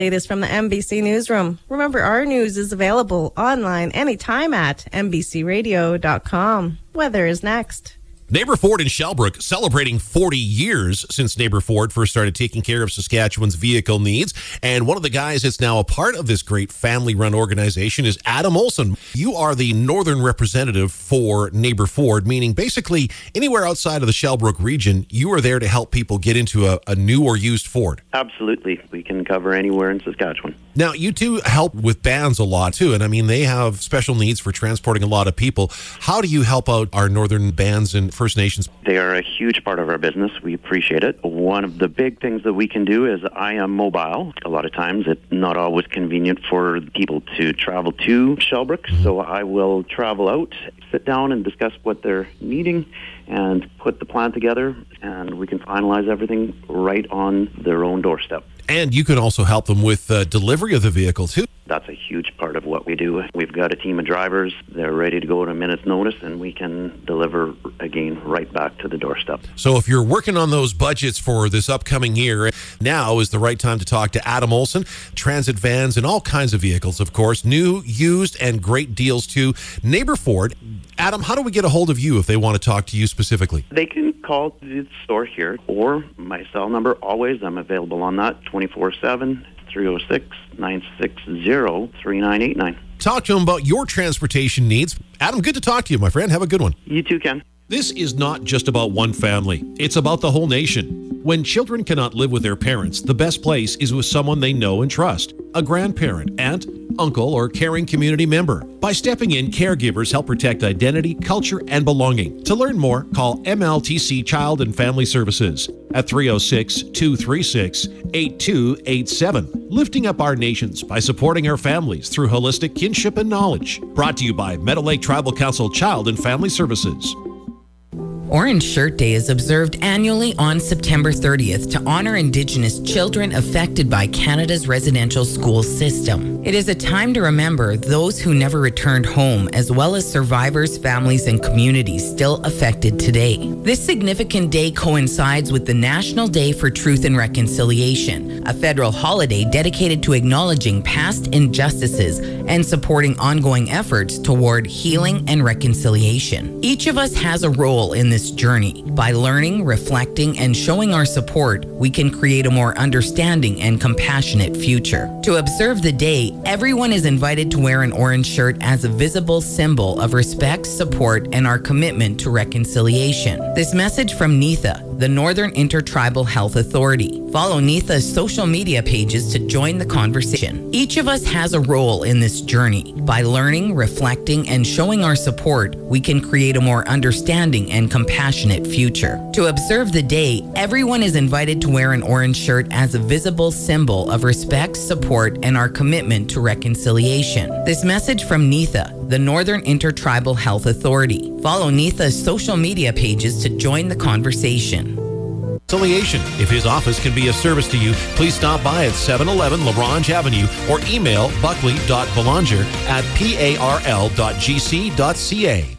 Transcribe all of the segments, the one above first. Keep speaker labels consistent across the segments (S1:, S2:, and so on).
S1: Latest from the NBC Newsroom. Remember, our news is available online anytime at NBCRadio.com. Weather is next.
S2: Neighbor Ford in Shelbrook celebrating 40 years since Neighbor Ford first started taking care of Saskatchewan's vehicle needs. And one of the guys that's now a part of this great family-run organization is Adam Olson. You are the northern representative for Neighbor Ford, meaning basically anywhere outside of the Shelbrook region, you are there to help people get into a new or used Ford.
S3: Absolutely. We can cover anywhere in Saskatchewan.
S2: Now, you two help with bands a lot, too. And I mean, they have special needs for transporting a lot of people. How do you help out our northern bands and First Nations?
S3: They are a huge part of our business. We appreciate it. One of the big things that we can do is I am mobile. A lot of times it's not always convenient for people to travel to Shelbrook. So I will travel out, sit down and discuss what they're needing and put the plan together, and we can finalize everything right on their own doorstep.
S2: And you can also help them with delivery of the vehicle, too.
S3: That's a huge part of what we do. We've got a team of drivers. They're ready to go at a minute's notice, and we can deliver, again, right back to the doorstep.
S2: So if you're working on those budgets for this upcoming year, now is the right time to talk to Adam Olson. Transit vans and all kinds of vehicles, of course. New, used, and great deals, too. Neighbor Ford. Adam, how do we get a hold of you if they want to talk to you specifically?
S3: They can call the store here, or my cell number, always. I'm available on that, 24/7. 306-960-3989.
S2: Talk to them about your transportation needs. Adam, good to talk to you, my friend. Have a good one.
S3: You too, Ken.
S2: This is not just about one family. It's about the whole nation. When children cannot live with their parents, the best place is with someone they know and trust. A grandparent, aunt, uncle, or caring community member. By stepping in, caregivers help protect identity, culture, and belonging. To learn more, call MLTC Child and Family Services at 306-236-8287. Lifting up our nations by supporting our families through holistic kinship and knowledge. Brought to you by Meadow Lake Tribal Council Child and Family Services.
S4: Orange Shirt Day is observed annually on September 30th to honor Indigenous children affected by Canada's residential school system. It is a time to remember those who never returned home, as well as survivors, families, and communities still affected today. This significant day coincides with the National Day for Truth and Reconciliation, a federal holiday dedicated to acknowledging past injustices and supporting ongoing efforts toward healing and reconciliation. Each of us has a role in this journey. By learning, reflecting, and showing our support, we can create a more understanding and compassionate future. To observe the day, everyone is invited to wear an orange shirt as a visible symbol of respect, support, and our commitment to reconciliation. This message from NITHA, the Northern Intertribal Health Authority. Follow NITHA's social media pages to join the conversation. Each of us has a role in this journey. By learning, reflecting, and showing our support, we can create a more understanding and compassionate future. To observe the day, everyone is invited to wear an orange shirt as a visible symbol of respect, support, and our commitment to reconciliation. This message from NITHA, the Northern Intertribal Health Authority. Follow NITHA's social media pages to join the conversation.
S2: Reconciliation. If his office can be of service to you, please stop by at 711 LaRange Avenue or email buckley.belanger@parl.gc.ca.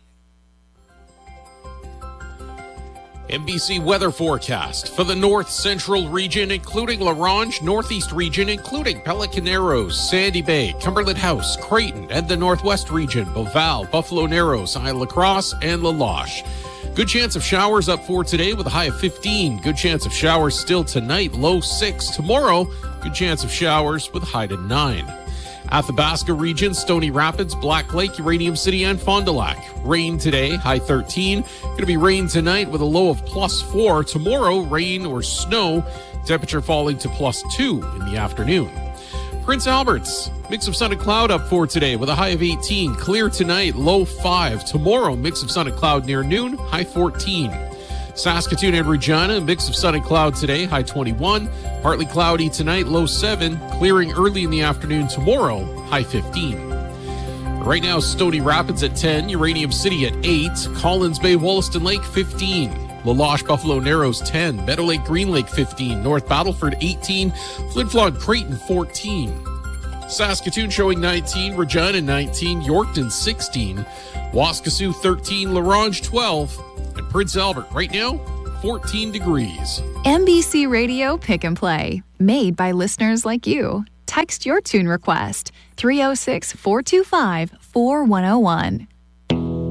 S5: NBC weather forecast for the north central region, including LaRange, northeast region, including Pelican Narrows, Sandy Bay, Cumberland House, Creighton, and the northwest region, Beauval, Buffalo Narrows, Isle La Crosse, and La Loche. Good chance of showers up for today with a high of 15. Good chance of showers still tonight, low 6. Tomorrow, good chance of showers with a high to 9. Athabasca region, Stony Rapids, Black Lake, Uranium City, and Fond du Lac. Rain today, high 13. Going to be rain tonight with a low of +4. Tomorrow, rain or snow, temperature falling to +2 in the afternoon. Prince Albert's, mix of sun and cloud up for today with a high of 18. Clear tonight, low 5. Tomorrow, mix of sun and cloud near noon, high 14. Saskatoon and Regina, mix of sun and cloud today, high 21. Partly cloudy tonight, low 7. Clearing early in the afternoon tomorrow, high 15. Right now, Stony Rapids at 10. Uranium City at 8. Collins Bay, Wollaston Lake, 15. La Loche, Buffalo Narrows, 10. Meadow Lake, Green Lake, 15. North Battleford, 18. Flin Flon, Creighton, 14. Saskatoon showing 19. Regina, 19. Yorkton, 16. Waskesiu, 13. LaRange, 12. And Prince Albert, right now, 14 degrees.
S6: NBC Radio Pick and Play, made by listeners like you. text your tune request 306-425-4101.